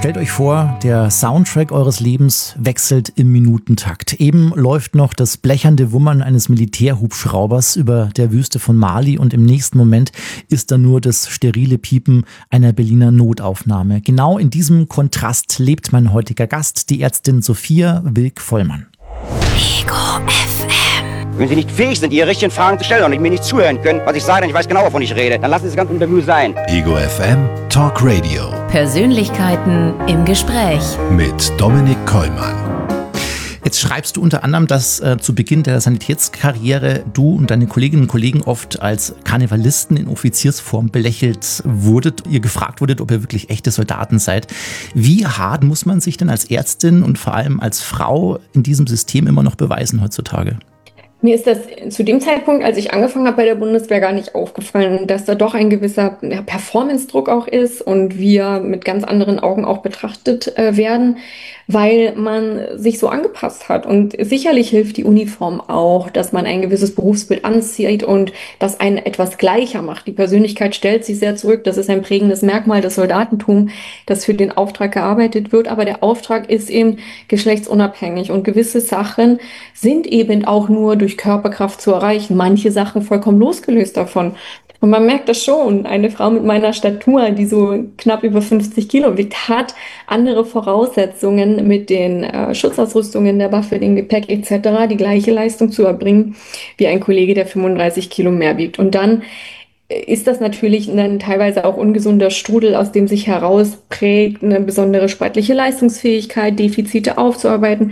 Stellt euch vor, der Soundtrack eures Lebens wechselt im Minutentakt. Eben läuft noch das blechernde Wummern eines Militärhubschraubers über der Wüste von Mali und im nächsten Moment ist da nur das sterile Piepen einer Berliner Notaufnahme. Genau in diesem Kontrast lebt mein heutiger Gast, die Ärztin Sophia Wilk-Vollmann. Ego FM. Wenn Sie nicht fähig sind, Ihre richtigen Fragen zu stellen und mir nicht zuhören können, was ich sage, denn ich weiß genau, wovon ich rede, dann lassen Sie das ganze Interview sein. Ego FM Talk Radio Persönlichkeiten im Gespräch. mit Dominik Kollmann. Jetzt schreibst du unter anderem, dass zu Beginn der Sanitätskarriere du und deine Kolleginnen und Kollegen oft als Karnevalisten in Offiziersform belächelt wurdet, ihr gefragt wurdet, ob ihr wirklich echte Soldaten seid. Wie hart muss man sich denn als Ärztin und vor allem als Frau in diesem System immer noch beweisen heutzutage? Mir ist das zu dem Zeitpunkt, als ich angefangen habe bei der Bundeswehr, gar nicht aufgefallen, dass da doch ein gewisser Performance-Druck auch ist und wir mit ganz anderen Augen auch betrachtet werden, weil man sich so angepasst hat. Und sicherlich hilft die Uniform auch, dass man ein gewisses Berufsbild anzieht und das einen etwas gleicher macht. Die Persönlichkeit stellt sich sehr zurück. Das ist ein prägendes Merkmal des Soldatentums, das für den Auftrag gearbeitet wird. Aber der Auftrag ist eben geschlechtsunabhängig und gewisse Sachen sind eben auch nur durch Körperkraft zu erreichen. Manche Sachen vollkommen losgelöst davon. Und man merkt das schon. Eine Frau mit meiner Statur, die so knapp über 50 Kilo wiegt, hat andere Voraussetzungen mit den Schutzausrüstungen der Waffe, dem Gepäck etc. die gleiche Leistung zu erbringen wie ein Kollege, der 35 Kilo mehr wiegt. Und dann ist das natürlich ein teilweise auch ungesunder Strudel, aus dem sich herausprägt, eine besondere sportliche Leistungsfähigkeit, Defizite aufzuarbeiten.